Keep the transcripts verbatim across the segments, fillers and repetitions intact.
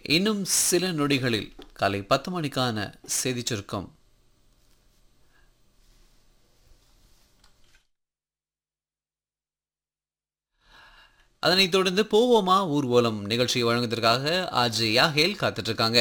இன்னும் சில நொடிகளில் காலை பத்து மணிக்கான செய்திச் சுருக்கம். அதனைத் தொடர்ந்து போவோமா ஊர்வலம் நிகழ்ச்சியை வழங்குவதற்காக ஆஜ் யாஹேல் காத்துட்டு இருக்காங்க.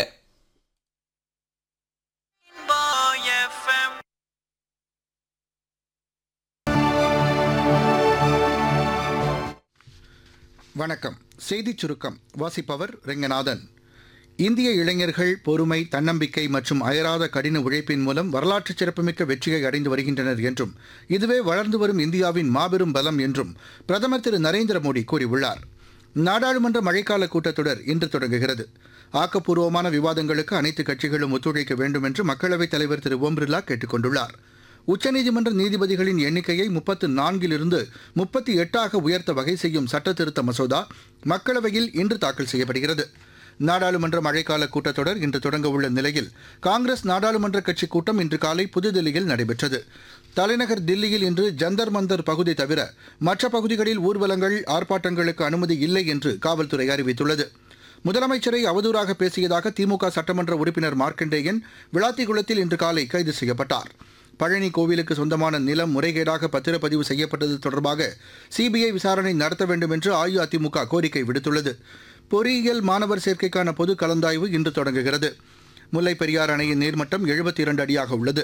வணக்கம். செய்திச் சுருக்கம் வாசிப்பவர் ரெங்கநாதன். இந்திய இளைஞர்கள் பொறுமை, தன்னம்பிக்கை மற்றும் அயராத கடின உழைப்பின் மூலம் வரலாற்று சிறப்புமிக்க வெற்றியை அடைந்து வருகின்றனர் என்றும் இதுவே வளர்ந்து வரும் இந்தியாவின் மாபெரும் பலம் என்றும் பிரதமர் திரு நரேந்திர மோடி கூறியுள்ளார். நாடாளுமன்ற மழைக்கால கூட்டத்தொடர் இன்று தொடங்குகிறது. ஆக்கப்பூர்வமான விவாதங்களுக்கு அனைத்து கட்சிகளும் ஒத்துழைக்க வேண்டும் என்று மக்களவைத் தலைவர் திரு ஓம் பிர்லா கேட்டுக் கொண்டுள்ளார். உச்சநீதிமன்ற நீதிபதிகளின் எண்ணிக்கையை முப்பத்து நான்கிலிருந்து முப்பத்தி எட்டாக உயர்த்த வகை செய்யும் சட்ட திருத்த மசோதா மக்களவையில் இன்று தாக்கல் செய்யப்படுகிறது. நாடாளுமன்ற மழைக்கால கூட்டத்தொடர் இன்று தொடங்க உள்ள நிலையில் காங்கிரஸ் நாடாளுமன்ற கட்சி கூட்டம் இன்று காலை புதுதில்லியில் நடைபெற்றது. தலைநகர் தில்லியில் இன்று ஜந்தர் மந்தர் பகுதி தவிர மற்ற பகுதிகளில் ஊர்வலங்கள், ஆர்ப்பாட்டங்களுக்கு அனுமதி இல்லை என்று காவல்துறை அறிவித்துள்ளது. முதலமைச்சரை அவதூறாக பேசியதாக திமுக சட்டமன்ற உறுப்பினர் மார்க்கண்டேயன் விளாத்திகுளத்தில் இன்று காலை கைது செய்யப்பட்டார். பழனி கோவிலுக்கு சொந்தமான நிலம் முறைகேடாக பத்திரப்பதிவு செய்யப்பட்டது தொடர்பாக சிபிஐ விசாரணை நடத்த வேண்டும் என்று அஇஅதிமுக கோரிக்கை விடுத்துள்ளது. பொறியியல் மாணவர் சேர்க்கைக்கான பொது கலந்தாய்வு இன்று தொடங்குகிறது. முல்லைப் பெரியாறு அணையின் நீர்மட்டம் எழுபத்தி இரண்டு அடியாக உள்ளது.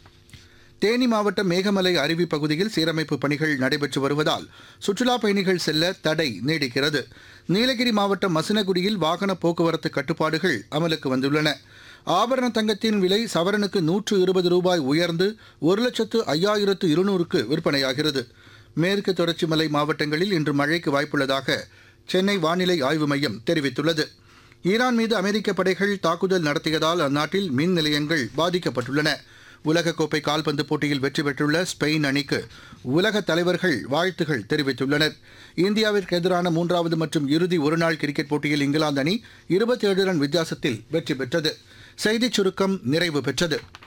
தேனி மாவட்டம் மேகமலை அருவி பகுதியில் சீரமைப்பு பணிகள் நடைபெற்று வருவதால் சுற்றுலாப் பயணிகள் செல்ல தடை நீடிக்கிறது. நீலகிரி மாவட்டம் மசினகுடியில் வாகன போக்குவரத்து கட்டுப்பாடுகள் அமலுக்கு வந்துள்ளன. ஆபரண தங்கத்தின் விலை சவரனுக்கு நூற்று இருபது ரூபாய் உயர்ந்து ஒரு லட்சத்து ஐயாயிரத்து இருநூறுக்கு விற்பனையாகிறது. மேற்கு தொடர்ச்சி மலை மாவட்டங்களில் இன்று மழைக்கு வாய்ப்புள்ளதாக சென்னை வானிலை ஆய்வு மையம் தெரிவித்துள்ளது. ஈரான் மீது அமெரிக்க படைகள் தாக்குதல் நடத்தியதால் அந்நாட்டில் மின் நிலையங்கள் பாதிக்கப்பட்டுள்ளன. உலகக்கோப்பை கால்பந்து போட்டியில் வெற்றி பெற்றுள்ள ஸ்பெயின் அணிக்கு உலக தலைவர்கள் வாழ்த்துகள் தெரிவித்துள்ளனர். இந்தியாவிற்கு எதிரான மூன்றாவது மற்றும் இறுதி ஒருநாள் கிரிக்கெட் போட்டியில் இங்கிலாந்து அணி இருபத்தி ஏழு ரன் வித்தியாசத்தில் வெற்றி பெற்றது. செய்திச் சுருக்கம் நிறைவு பெற்றது.